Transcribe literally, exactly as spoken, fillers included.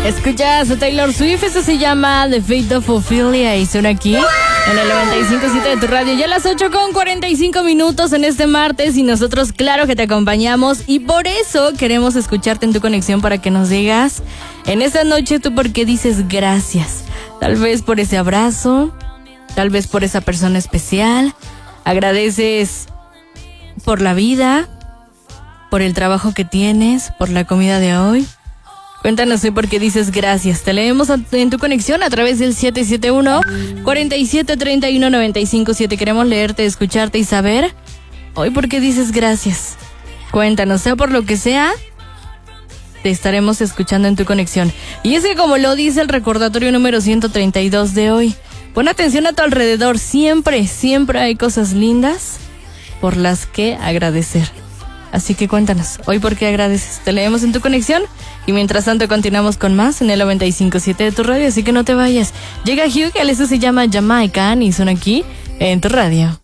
Escuchas a Taylor Swift, eso se llama The Fate of Ophelia y suena aquí en el noventa y cinco punto siete de tu radio. Ya a las ocho con cuarenta y cinco minutos en este martes y nosotros claro que te acompañamos y por eso queremos escucharte en tu conexión para que nos digas en esta noche tú por qué dices gracias. Tal vez por ese abrazo, tal vez por esa persona especial, agradeces por la vida, por el trabajo que tienes, por la comida de hoy. Cuéntanos hoy por qué dices gracias. Te leemos en tu conexión a través del siete siete uno, cuatro siete tres uno, nueve cinco siete. Queremos leerte, escucharte y saber hoy por qué dices gracias. Cuéntanos, sea por lo que sea, te estaremos escuchando en tu conexión. Y es que como lo dice el recordatorio número ciento treinta y dos de hoy, pon atención a tu alrededor. Siempre, siempre hay cosas lindas por las que agradecer. Así que cuéntanos, hoy por qué agradeces. Te leemos en tu conexión y mientras tanto continuamos con más en el noventa y cinco punto siete de tu radio, así que no te vayas. Llega Hugh, que eso se llama Jamaican y son aquí en tu radio.